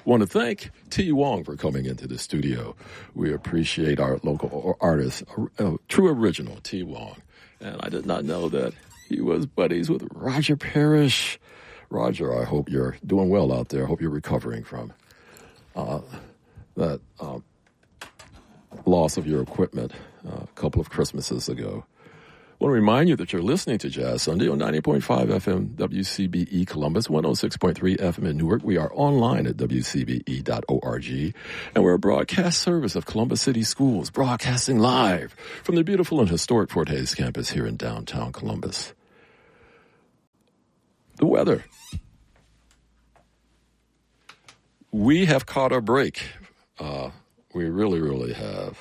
Want to thank T. Wong for coming into the studio. We appreciate our local artist, true original, T. Wong. And I did not know that he was buddies with Roger Parrish. Roger, I hope you're doing well out there. I hope you're recovering from that loss of your equipment a couple of Christmases ago. I want to remind you that you're listening to Jazz Sunday on 90.5 FM WCBE Columbus, 106.3 FM in Newark. We are online at WCBE.org, and we're a broadcast service of Columbus City Schools, broadcasting live from the beautiful and historic Fort Hays campus here in downtown Columbus. The weather. We have caught a break. We really, really have.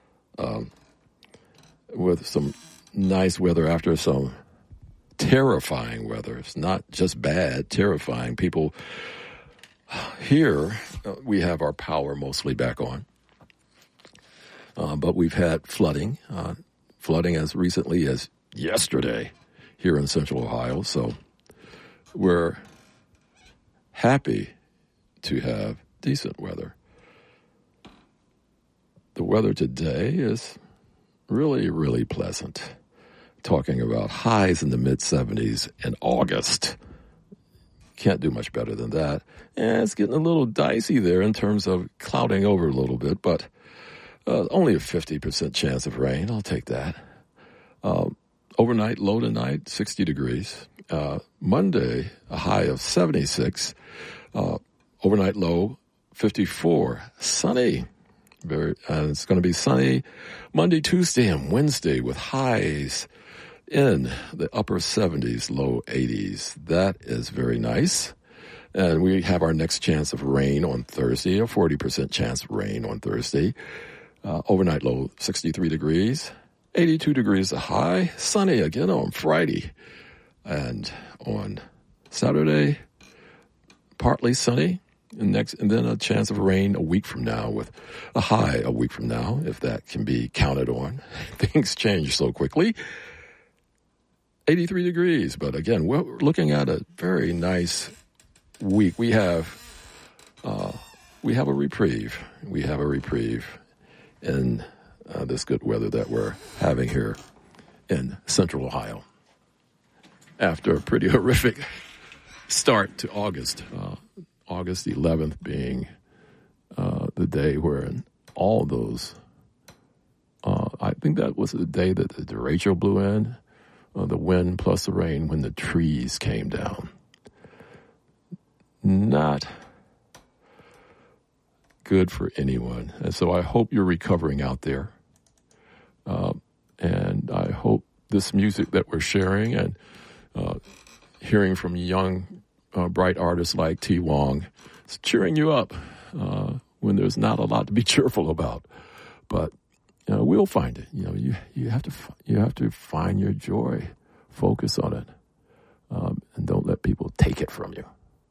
With some nice weather after some terrifying weather. It's not just bad, terrifying. People here, we have our power mostly back on. But we've had flooding as recently as yesterday here in Central Ohio. So we're happy to have decent weather. The weather today is really, really pleasant. Talking about highs in the mid-70s in August. Can't do much better than that. And it's getting a little dicey there in terms of clouding over a little bit, but only a 50% chance of rain. I'll take that. Overnight, low tonight, 60 degrees. Monday, a high of 76. Overnight low, 54. Sunny. It's going to be sunny Monday, Tuesday, and Wednesday with highs in the upper 70s, low 80s. That is very nice. And we have our next chance of rain on Thursday, a 40% chance of rain on Thursday. Overnight low, 63 degrees, 82 degrees a high. Sunny again on Friday. And on Saturday, partly sunny. And then a chance of rain a week from now with a high a week from now, if that can be counted on. Things change so quickly. 83 degrees. But again, we're looking at a very nice week. We have a reprieve. We have a reprieve in this good weather that we're having here in Central Ohio. After a pretty horrific start to August. August 11th being the day where all those, I think that was the day that the derecho blew in, the wind plus the rain when the trees came down. Not good for anyone. And so I hope you're recovering out there. And I hope this music that we're sharing and hearing from young bright artists like T. Wong. It's cheering you up when there's not a lot to be cheerful about. But we'll find it. You have to find your joy. Focus on it, and don't let people take it from you.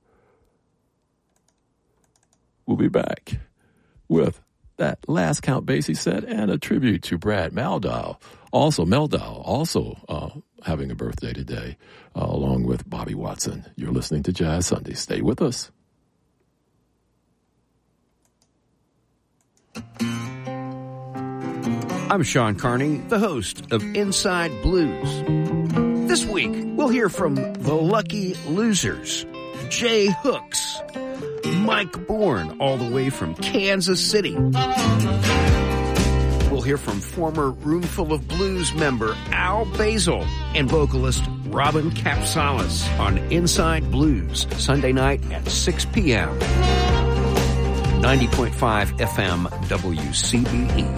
We'll be back with that last Count Basie set and a tribute to Brad Mehldau. Also, having a birthday today, along with Bobby Watson. You're listening to Jazz Sunday. Stay with us. I'm Sean Carney, the host of Inside Blues. This week, we'll hear from the Lucky Losers, Jay Hooks, Mike Bourne, all the way from Kansas City. We'll hear from former Roomful of Blues member Al Basil and vocalist Robin Capsalis on Inside Blues, Sunday night at 6 p.m. 90.5 FM WCBE.